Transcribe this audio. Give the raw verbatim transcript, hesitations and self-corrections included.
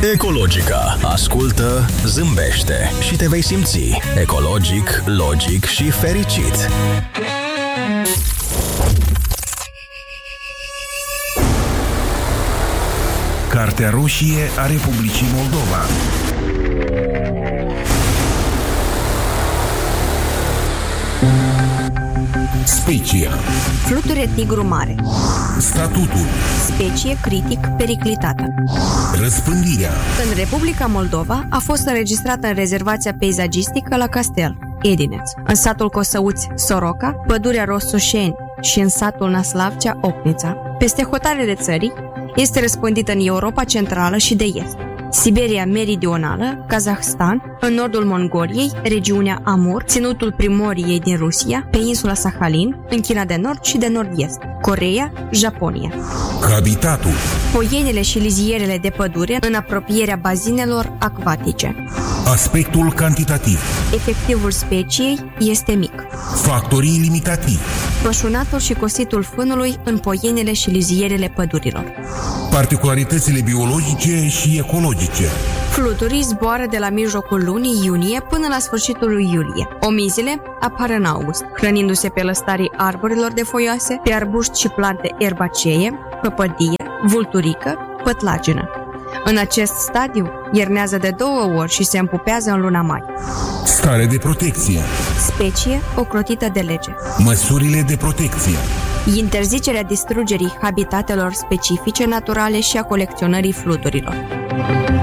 Ecologica. Ascultă, zâmbește și te vei simți ecologic, logic și fericit. Cartea roșie a Republicii Moldova. Specia. Fluture tigru mare. Statutul. Specie critic periclitată. Răspândirea. În Republica Moldova a fost înregistrată în rezervația peisagistică la Castel, Edineț, în satul Cosăuți, Soroca, pădurea Rosușeni și în satul Naslavcea, Opnița. Peste hotarele țării este răspândită în Europa Centrală și de Est, Siberia Meridională, Kazahstan, în nordul Mongoliei, regiunea Amur, ținutul Primoriei din Rusia, peninsula Sahalin, în China de Nord și de Nord-Est, Coreea, Japonia. Habitatul. Poienele și lizierele de pădure în apropierea bazinelor acvatice. Aspectul cantitativ. Efectivul speciei este mic. Factorii limitativi. Pășunatul și cositul fânului în poienele și lizierele pădurilor. Particularitățile biologice și ecologice. Fluturii zboară de la mijlocul lunii iunie până la sfârșitul lui iulie. Omizile apar în august, hrănindu-se pe lăstarii arborilor de foioase, pe arbuști și plante erbacee, păpădie, vulturică, pătlagină. În acest stadiu, iernează de două ori și se împupează în luna mai. Stare de protecție. Specie ocrotită de lege. Măsurile de protecție. Interzicerea distrugerii habitatelor specifice naturale și a colecționării fluturilor.